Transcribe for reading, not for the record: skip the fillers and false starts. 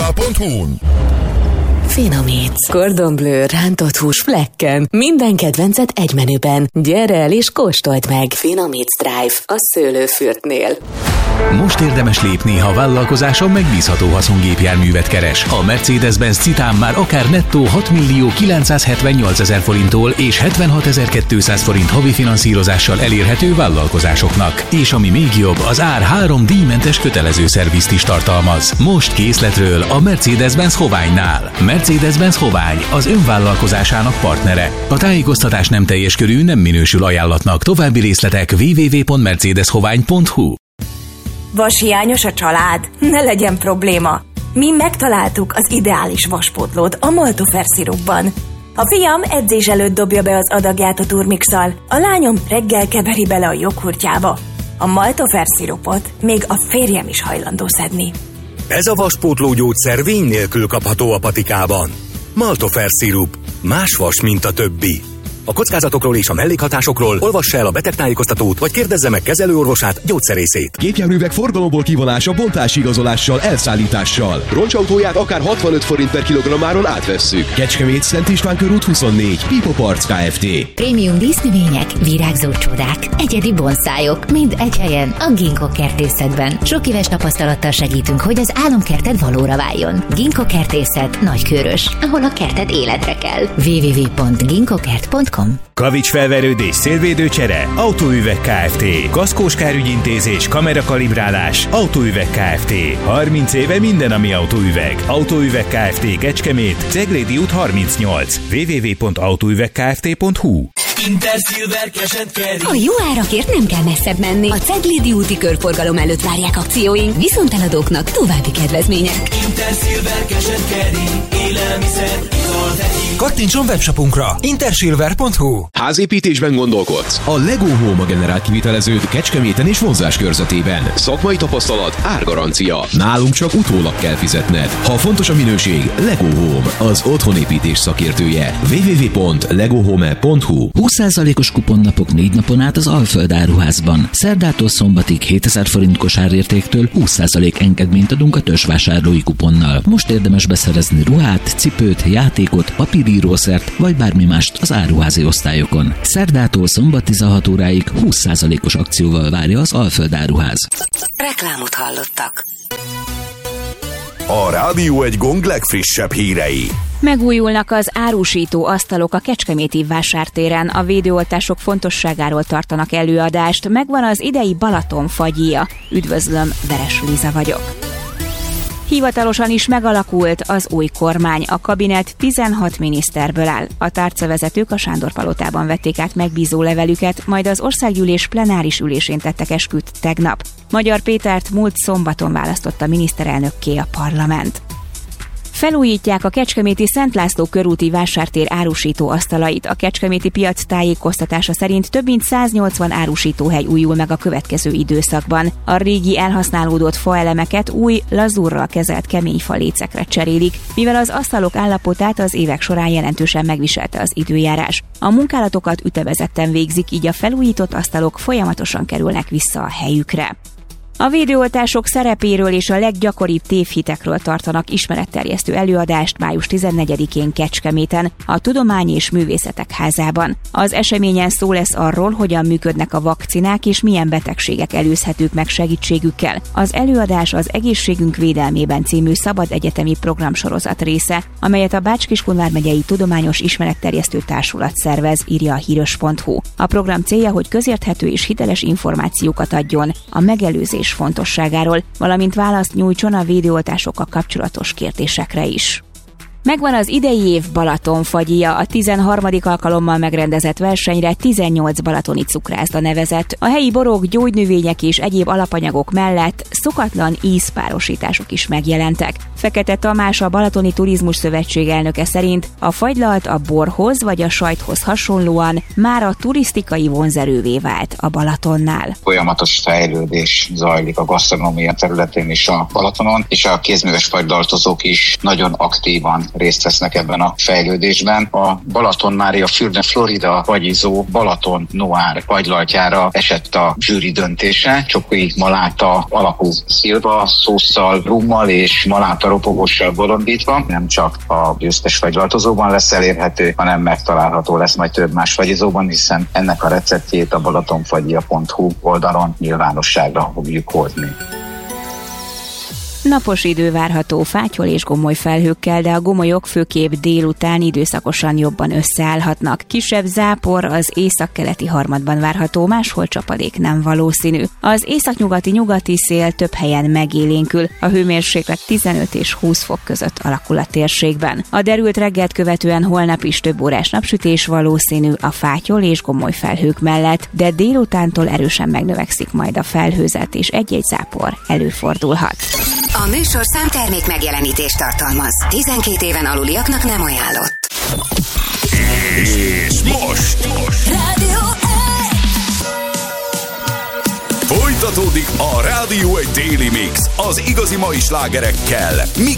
legohoma.hu-n. Finomíts. Cordon Bleu rántott hús flekken. Minden kedvencet egy menüben. Gyere el és kóstold meg. Finomíts Drive a Szőlőfürtnél. Most érdemes lépni, ha vállalkozáson megbízható haszongépjárművet keres. A Mercedes-Benz Citan már akár nettó 6.978.000 forinttól és 76.200 forint havi finanszírozással elérhető vállalkozásoknak. És ami még jobb, az ár 3 díjmentes kötelező szervizt is tartalmaz. Most készletről a Mercedes-Benz Hoványnál. Mercedes-Benz Hovány az önvállalkozásának partnere. A tájékoztatás nem teljes körű, nem minősül ajánlatnak. További részletek www.mercedeshovány.hu. Vashiányos a család? Ne legyen probléma! Mi megtaláltuk az ideális vaspótlót a Maltofer szirupban. A fiam edzés előtt dobja be az adagját a turmixal, a lányom reggel keveri bele a joghurtjába. A Maltofer szirupot még a férjem is hajlandó szedni. Ez a vaspótló gyógyszer vény nélkül kapható a patikában. Maltofer szirup. Más vas, mint a többi. A kockázatokról és a mellékhatásokról olvassa el a betegtájékoztatót, vagy kérdezze meg kezelőorvosát, gyógyszerészét. Gépjárművek forgalomból kivonása, bontási igazolással, elszállítással. Roncsautóját akár 65 forint per kilogrammáron átvesszük. Kecskemét, Szent István körút 24, Pipo Parts Kft. Prémium dísznövények, virágzó csodák, egyedi bonszájok, mind egy helyen a Ginkgo kertészetben. Sok éves tapasztalattal segítünk, hogy az álomkerted valóra váljon. Ginkgo kertészet Nagykőrös, ahol a kerted életre kell. www.ginkgokert.com. Kavicsfelverődés, szélvédőcsere, Autóüveg Kft. Kaszkós kárügyintézés, kamerakalibrálás, Autóüveg Kft. 30 éve minden, ami autóüveg. Autóüveg Kft. Kecskemét, Ceglédi út 38. www.autóüvegkft.hu. Intersilver Cash & Carry. A jó árakért nem kell messzebb menni. A Ceglédi úti körforgalom előtt várják akcióink, viszont eladóknak további kedvezmények. Intersilver Cash & Carry. Élelmiszer, ital, vegyi. Kattintson webshopunkra intersilver.hu. Házépítésben gondolkodsz? A Lego Home generál kivitelezőt Kecskeméten és vonzás körzetében. Szakmai tapasztalat, árgarancia. Nálunk csak utólag kell fizetned. Ha fontos a minőség, Lego Home, az otthonépítés szakértője. www.legohome.hu. 20%-os kuponnapok 4 napon át az Alföld áruházban. Szerdától szombatig 7000 forint kosárértéktől 20% engedményt adunk a törzsvásárlói kuponnal. Most érdemes beszerezni ruhát, cipőt, játékot, papírírószert vagy bármi mást az áruházi osztályokon. Szerdától szombat 16 óráig 20%-os akcióval várja az Alföld áruház. Reklámot hallottak. A Rádió egy Gong legfrissebb hírei. Megújulnak az árusító asztalok a kecskeméti vásártéren, a védőoltások fontosságáról tartanak előadást, megvan az idei Balatonfagyija. Üdvözlöm, Veres Liza vagyok. Hivatalosan is megalakult az új kormány, a kabinet 16 miniszterből áll. A tárcavezetők a Sándor-palotában vették át megbízó levelüket, majd az országgyűlés plenáris ülésén tettek esküt tegnap. Magyar Pétert múlt szombaton választotta miniszterelnökké a parlament. Felújítják a kecskeméti Szent László körúti vásártér árusító asztalait. A kecskeméti piac tájékoztatása szerint több mint 180 árusítóhely újul meg a következő időszakban. A régi elhasználódott faelemeket új, lazúrral kezelt kemény falécekre cserélik, mivel az asztalok állapotát az évek során jelentősen megviselte az időjárás. A munkálatokat ütemezetten végzik, így a felújított asztalok folyamatosan kerülnek vissza a helyükre. A védőoltások szerepéről és a leggyakoribb tévhitekről tartanak ismeretterjesztő előadást május 14-én Kecskeméten, a Tudomány és Művészetek Házában. Az eseményen szó lesz arról, hogyan működnek a vakcinák és milyen betegségek előzhetők meg segítségükkel. Az előadás az Egészségünk védelmében című szabad egyetemi programsorozat része, amelyet a Bács-Kiskun megyei Tudományos Ismeretterjesztő Társulat szervez, írja a híros.hu. A program célja, hogy közérthető és hiteles információkat adjon a megelőzés fontosságáról, valamint választ nyújtson a védőoltásokkal kapcsolatos kérdésekre is. Megvan az idei év Balatonfagyija, a 13. alkalommal megrendezett versenyre 18 balatoni cukrászda nevezett. A helyi borok, gyógynövények és egyéb alapanyagok mellett szokatlan ízpárosítások is megjelentek. Fekete Tamás, a Balatoni Turizmus Szövetség elnöke szerint a fagylalt a borhoz vagy a sajthoz hasonlóan már a turisztikai vonzerővé vált a Balatonnál. Folyamatos fejlődés zajlik a gasztronómia területén is a Balatonon, és a kézműves fagylaltozók is nagyon aktívan részt vesznek ebben a fejlődésben. A Balaton Mária Fürde Florida fagyizó Balaton Noir fagylaltjára esett a zsűri döntése. Csoki maláta alapú szilva, szósszal, rummal és maláta ropogossal bolondítva. Nem csak a győztes fagylaltozóban lesz elérhető, hanem megtalálható lesz majd több más fagyizóban, hiszen ennek a receptjét a balatonfagyia.hu oldalon nyilvánosságra fogjuk hozni. Napos idő várható fátyol és gomoly felhőkkel, de a gomolyok főképp délután időszakosan jobban összeállhatnak. Kisebb zápor az északkeleti harmadban várható, máshol csapadék nem valószínű. Az északnyugati szél több helyen megélénkül, a hőmérséklet 15 és 20 fok között alakul a térségben. A derült reggelt követően holnap is több órás napsütés valószínű a fátyol és gomoly felhők mellett, de délutántól erősen megnövekszik majd a felhőzet, és egy-egy zápor előfordulhat. A műsor számtermék megjelenítést tartalmaz. 12 éven aluliaknak nem ajánlott. És most Rádió 1! Folytatódik a Rádió 1 Daily Mix az igazi mai slágerekkel,